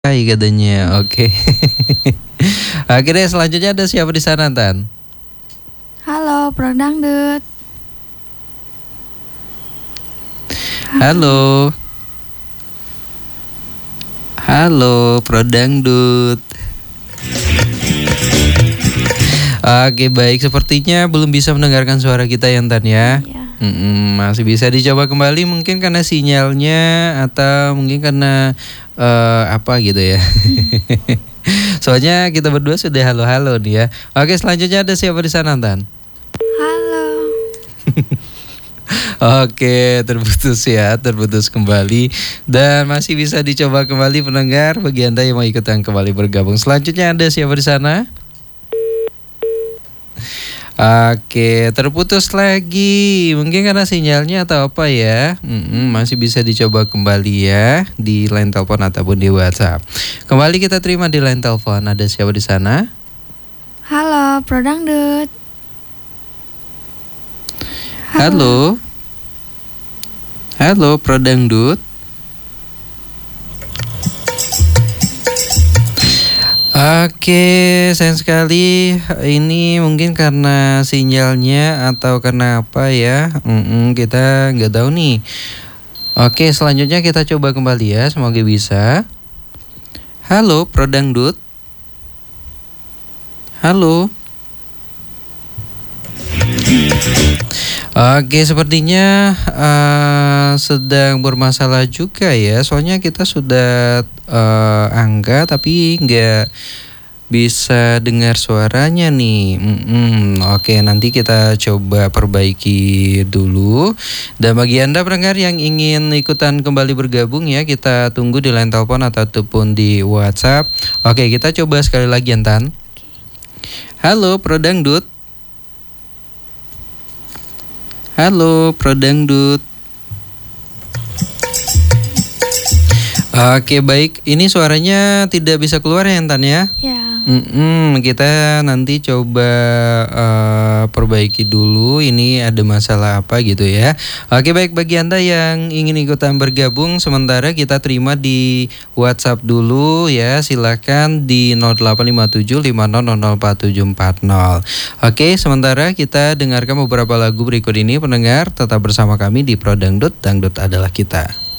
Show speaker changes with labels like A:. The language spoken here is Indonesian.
A: Hai katanya, oke. Oke deh, selanjutnya ada siapa di sana, Tan?
B: Halo, Bro Dangdut.
A: Halo. Halo, Pro Dangdut. Oke, baik. Sepertinya belum bisa mendengarkan suara kita ya, Tan ya.
B: Iya.
A: Masih bisa dicoba kembali mungkin karena sinyalnya atau mungkin karena apa gitu ya. Soalnya kita berdua sudah halo-halo nih ya. Oke, selanjutnya ada siapa di sana, Tan?
B: Halo.
A: Oke, terputus ya, terputus kembali. Dan masih bisa dicoba kembali pendengar bagi Anda yang mau ikutan kembali bergabung. Selanjutnya ada siapa di sana? Oke, terputus lagi. Mungkin karena sinyalnya atau apa ya. Masih bisa dicoba kembali ya di line telepon ataupun di WhatsApp. Kembali kita terima di line telepon. Ada siapa di sana?
B: Halo, Bro Dangdut.
A: Halo. Halo, Pro Dangdut. Oke, sayang sekali ini mungkin karena sinyalnya atau karena apa ya. Kita nggak tahu nih. Oke, selanjutnya kita coba kembali ya, semoga bisa. Halo, Pro Dangdut. Halo. Oke, sepertinya sedang bermasalah juga ya. Soalnya kita sudah angkat tapi nggak bisa dengar suaranya nih. Oke, nanti kita coba perbaiki dulu. Dan bagi Anda pendengar yang ingin ikutan kembali bergabung ya, kita tunggu di line telepon ataupun di WhatsApp. Oke, kita coba sekali lagi, Tan. Halo, Pro Dangdut. Halo, Pro Dangdut. Oke, baik. Ini suaranya tidak bisa keluar ya, Tan ya?
B: Ya.
A: Kita nanti coba perbaiki dulu. Ini ada masalah apa gitu ya. Oke, baik, bagi Anda yang ingin ikutan bergabung, sementara kita terima di WhatsApp dulu ya. Silakan di 085750004740. Oke, sementara kita dengarkan beberapa lagu berikut ini. Pendengar tetap bersama kami di Pro Dangdut. Dangdut adalah kita.